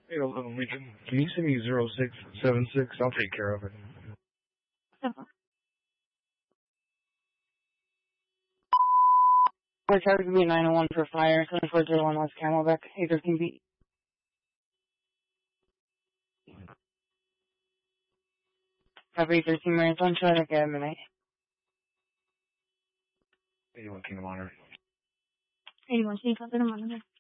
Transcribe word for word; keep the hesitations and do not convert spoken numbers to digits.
Hey, um, Legion, can you send me zero six seven six? I'll take care of it. We're charged to be nine oh one for fire, seven four zero one West Camelback, eight thirteen feet. Have eight thirteen minutes on track at midnight. eighty-one Kingdom Honor. eighty-one, can you come to the monitor?